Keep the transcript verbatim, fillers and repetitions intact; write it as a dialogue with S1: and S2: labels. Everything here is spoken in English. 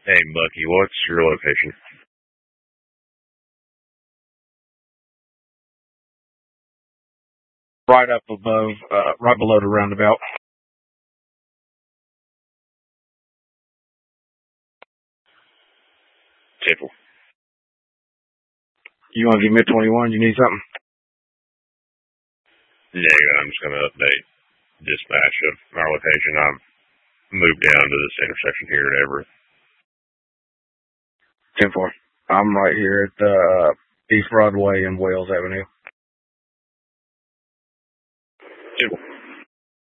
S1: Hey, Bucky, what's your location?
S2: Right up above, uh, right below the roundabout.
S1: Tipple.
S2: You want to give me a twenty-one? You need something?
S1: Negative. I'm just going to update dispatch of our location. I've moved down to this intersection here at Everett.
S2: ten four. I'm right here at uh, East Broadway and Wales Avenue.
S1: Tipple.